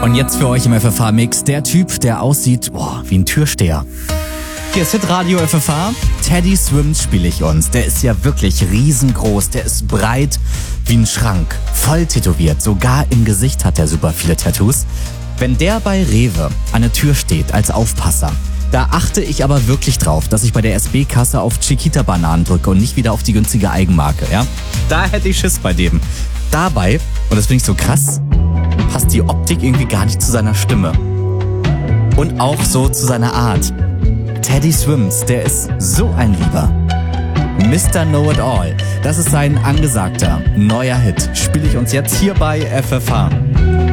Und jetzt für euch im FFH-Mix der Typ, der aussieht wie ein Türsteher. Hier ist Hitradio FFH. Teddy Swims spiele ich uns. Der ist ja wirklich riesengroß. Der ist breit wie ein Schrank. Voll tätowiert. Sogar im Gesicht hat er super viele Tattoos. Wenn der bei Rewe an der Tür steht als Aufpasser, da achte ich aber wirklich drauf, dass ich bei der SB-Kasse auf Chiquita-Bananen drücke und nicht wieder auf die günstige Eigenmarke. Ja? Da hätte ich Schiss bei dem. Dabei, und das finde ich so krass, passt die Optik irgendwie gar nicht zu seiner Stimme. Und auch so zu seiner Art. Teddy Swims, der ist so ein Lieber. Mr. Know-It-All, das ist sein angesagter neuer Hit. Spiele ich uns jetzt hier bei FFH.